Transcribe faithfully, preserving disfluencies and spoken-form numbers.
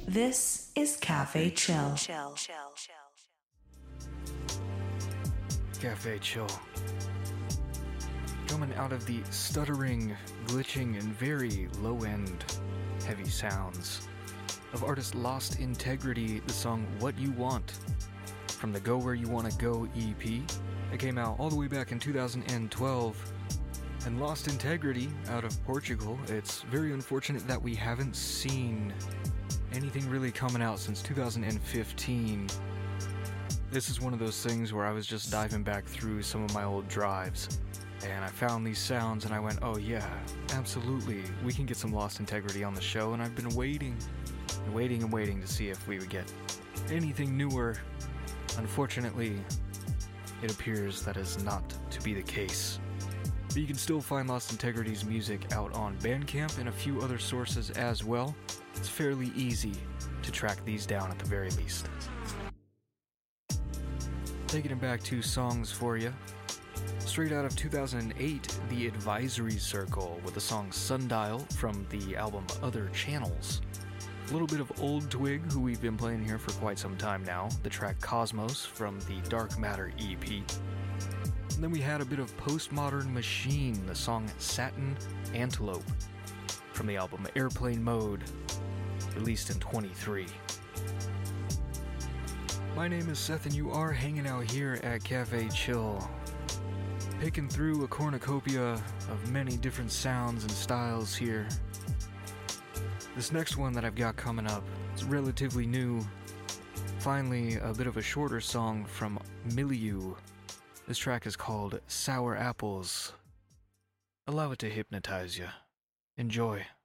This is Cafe Chill. Cafe Chill. Coming out of the stuttering, glitching, and very low-end heavy sounds of artist Lost Integrity, the song What You Want from the Go Where You Wanna Go E P. It came out all the way back in two thousand twelve. And Lost Integrity out of Portugal. It's very unfortunate that we haven't seen anything really coming out since two thousand fifteen. This is one of those things where I was just diving back through some of my old drives, and I found these sounds and I went, oh yeah, absolutely, we can get some Lost Integrity on the show, and I've been waiting and waiting and waiting to see if we would get anything newer. Unfortunately, it appears that is not to be the case. But you can still find Lost Integrity's music out on Bandcamp and a few other sources as well. It's fairly easy to track these down at the very least. Taking it back to songs for you. Straight out of two thousand eight, The Advisory Circle with the song Sundial from the album Other Channels. A little bit of Old Twig, who we've been playing here for quite some time now. The track Cosmos from the Dark Matter E P. And then we had a bit of Postmodern Machine, the song Satin Antelope from the album Airplane Mode, released in twenty-three. My name is Seth, and you are hanging out here at Cafe Chill, picking through a cornucopia of many different sounds and styles here. This next one that I've got coming up is relatively new. Finally, a bit of a shorter song from Milieu. This track is called Sour Apples. Allow it to hypnotize you. Enjoy.